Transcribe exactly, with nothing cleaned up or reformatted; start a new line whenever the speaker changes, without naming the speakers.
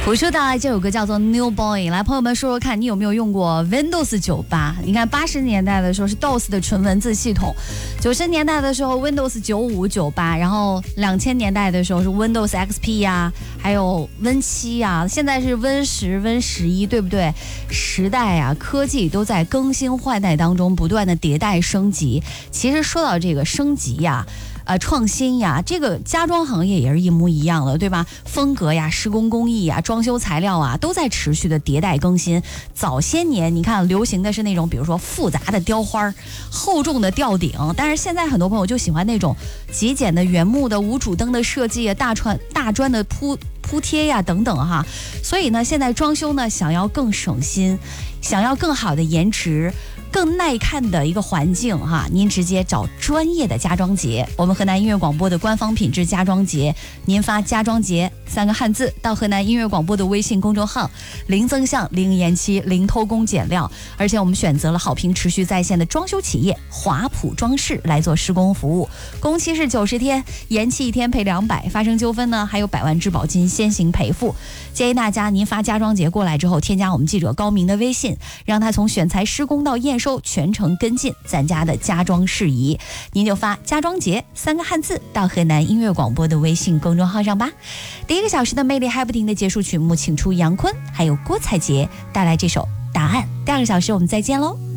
朴树带来这首歌叫做 New Boy。 来，朋友们说说看，你有没有用过 Windows 九八？ 你看八十年代的时候是 D O S 的纯文字系统，九十年代的时候 Windows 九五、九八，然后两千年代的时候是 Windows X P 呀、啊，还有 Win 七呀、啊，现在是 Win 十、Win 十一，对不对？时代啊，科技都在更新换代当中不断的迭代升级。其实说到这个升级呀、啊。呃，创新呀，这个家装行业也是一模一样的，对吧？风格呀、施工工艺呀、装修材料啊，都在持续的迭代更新。早些年，你看流行的是那种，比如说复杂的雕花、厚重的吊顶，但是现在很多朋友就喜欢那种极简的原木的无主灯的设计啊，大砖大砖的铺铺贴呀等等哈。所以呢，现在装修呢，想要更省心，想要更好的颜值。更耐看的一个环境哈，您直接找专业的家装节，我们河南音乐广播的官方品质家装节，您发家装节三个汉字到河南音乐广播的微信公众号，零增项、零延期、零偷工减料，而且我们选择了好评持续在线的装修企业华普装饰来做施工服务，工期是九十天，延期一天赔两百，发生纠纷呢还有百万质保金先行赔付。建议大家您发家装节过来之后，添加我们记者高明的微信，让他从选材施工到验收全程跟进咱家的家装事宜，您就发家装节三个汉字到河南音乐广播的微信公众号上吧。第一个小时的魅力还不停的结束曲目，请出杨坤还有郭采洁带来这首答案。第二个小时我们再见喽。